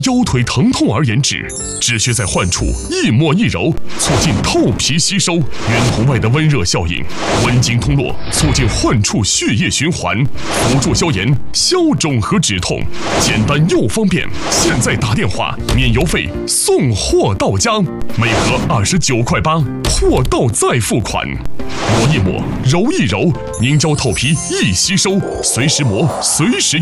腰腿疼痛而言止，只需在患处一抹一揉，促进透皮吸收，圆筒外的温热效应，温经通络，促进患处血液循环，辅助消炎、消肿和止痛，简单又方便。现在打电话免邮费，送货到家，每盒29块8，货到再付款。抹一抹，揉一揉，凝胶透皮易吸收，随时磨，随时